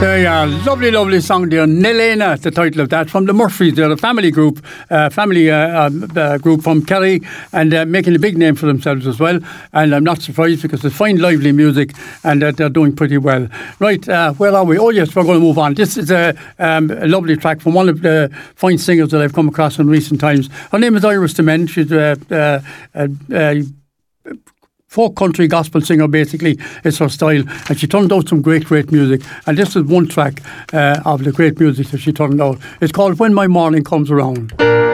There you are. Lovely, lovely song there. Nelena, the title of that, from the Murphys. They're a family group from Kerry, and making a big name for themselves as well. And I'm not surprised because it's fine, lively music, and they're doing pretty well. Right, where are we? Oh, yes, we're going to move on. This is a lovely track from one of the fine singers that I've come across in recent times. Her name is Iris DeMen. She's folk country gospel singer, basically, is her style, and she turned out some great music, and this is one track of the great music that she turned out. It's called When My Morning Comes Around.